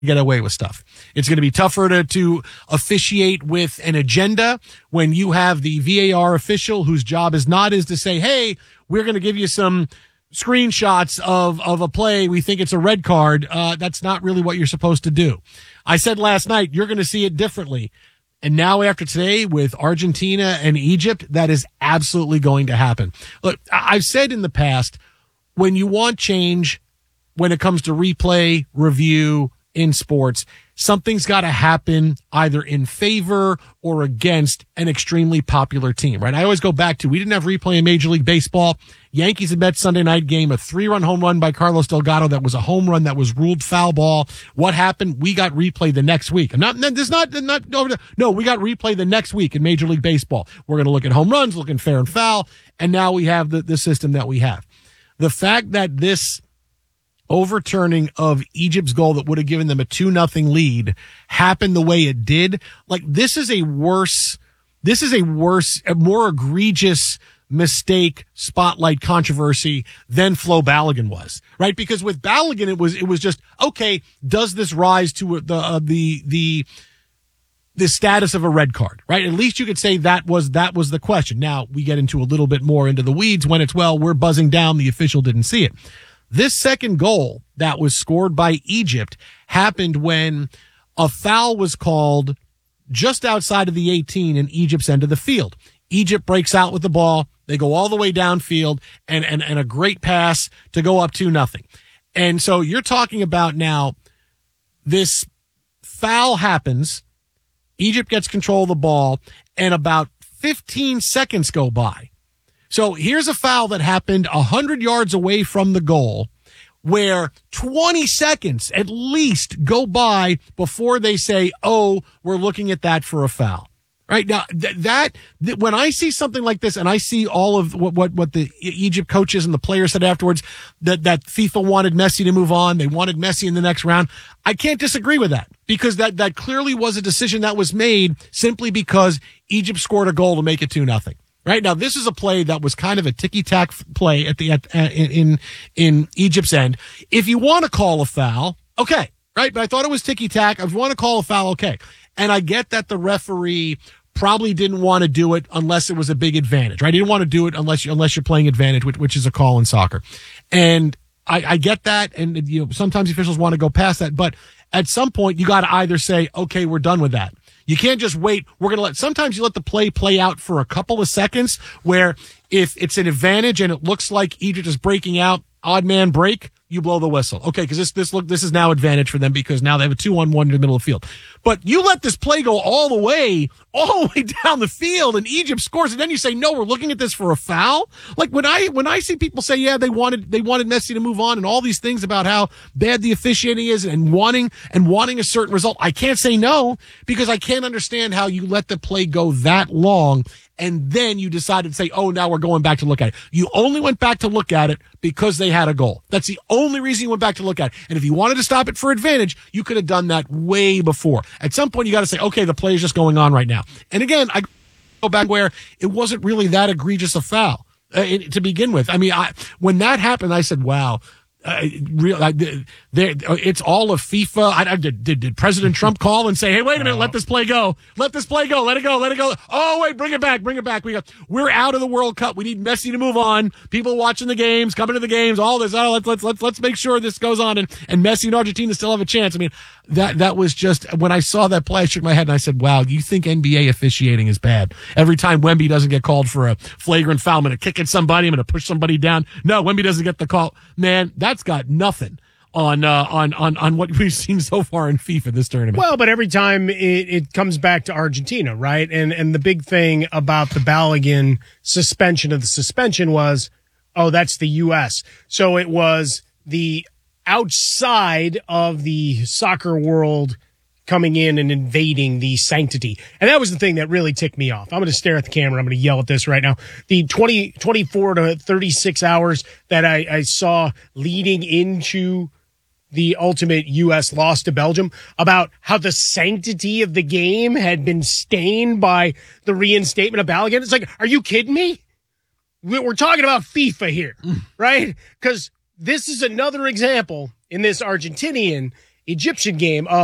get away with stuff. It's going to be tougher to officiate with an agenda when you have the VAR official whose job is to say, hey, we're going to give you some screenshots of a play. We think it's a red card. That's not really what you're supposed to do. I said last night, you're going to see it differently. And now after today with Argentina and Egypt, that is absolutely going to happen. Look, I've said in the past, when you want change, when it comes to replay, review in sports, something's got to happen either in favor or against an extremely popular team, right? I always go back to, we didn't have replay in Major League Baseball. Yankees and Mets Sunday night game, a 3-run home run by Carlos Delgado. That was a home run that was ruled foul ball. What happened? We got replay the next week. We got replay the next week in Major League Baseball. We're going to look at home runs, looking fair and foul. And now we have the system that we have. The fact that this overturning of Egypt's goal that would have given them a 2-0 lead happened the way it did. Like, this is a more egregious mistake, spotlight controversy than Flo Balogun was, right? Because with Balogun, it was just, okay, does this rise to the status of a red card, right? At least you could say that was the question. Now we get into a little bit more into the weeds when it's, well, we're buzzing down, the official didn't see it. This second goal that was scored by Egypt happened when a foul was called just outside of the 18 in Egypt's end of the field. Egypt breaks out with the ball. They go all the way downfield and a great pass to go up 2-0. And so you're talking about now this foul happens. Egypt gets control of the ball and about 15 seconds go by. So here's a foul that happened 100 yards away from the goal where 20 seconds at least go by before they say, oh, we're looking at that for a foul. Right now, when I see something like this, and I see all of what the Egypt coaches and the players said afterwards, that FIFA wanted Messi to move on, they wanted Messi in the next round. I can't disagree with that, because that clearly was a decision that was made simply because Egypt scored a goal to make it 2-0. Right now, this is a play that was kind of a ticky-tack play in Egypt's end. If you want to call a foul, okay, right? But I thought it was ticky-tack. If you want to call a foul, okay. And I get that the referee probably didn't want to do it unless it was a big advantage, right? He didn't want to do it unless you're playing advantage, which is a call in soccer. And I get that. And, you know, sometimes officials want to go past that, but at some point you got to either say, okay, we're done with that. You can't just wait. Sometimes you let the play out for a couple of seconds, where if it's an advantage and it looks like Egypt is breaking out, odd man break, you blow the whistle. Okay, because this is now advantage for them, because now they have a 2-on-1 in the middle of the field. But you let this play go all the way down the field, and Egypt scores, and then you say, no, we're looking at this for a foul. Like, when I see people say, yeah, they wanted Messi to move on, and all these things about how bad the officiating is, and wanting a certain result, I can't say no, because I can't understand how you let the play go that long and then you decided to say, oh, now we're going back to look at it. You only went back to look at it because they had a goal. That's the only reason you went back to look at it. And if you wanted to stop it for advantage, you could have done that way before. At some point, you got to say, okay, the play is just going on right now. And again, I go back where it wasn't really that egregious a foul to begin with. I mean, when that happened, I said, wow. It's all of FIFA. Did President Trump call and say, hey, wait a minute, let this play go. Let it go. Oh, wait, bring it back. We're out of the World Cup. We need Messi to move on. People watching the games, coming to the games, all this. Oh, let's make sure this goes on and Messi and Argentina still have a chance. I mean, that was just, when I saw that play, I shook my head and I said, wow, you think NBA officiating is bad? Every time Wemby doesn't get called for a flagrant foul, I'm going to kick at somebody, I'm going to push somebody down. No, Wemby doesn't get the call. Man, that's got nothing on what we've seen so far in FIFA this tournament. Well, but every time it comes back to Argentina, right? And the big thing about the Balogun suspension of the suspension was, oh, that's the U.S. So it was the outside of the soccer world coming in and invading the sanctity. And that was the thing that really ticked me off. I'm going to stare at the camera. I'm going to yell at this right now. The 24 to 36 hours that I saw leading into the ultimate U.S. loss to Belgium, about how the sanctity of the game had been stained by the reinstatement of Balogun. It's like, are you kidding me? We're talking about FIFA here, right? Because this is another example in this Argentinian Egyptian game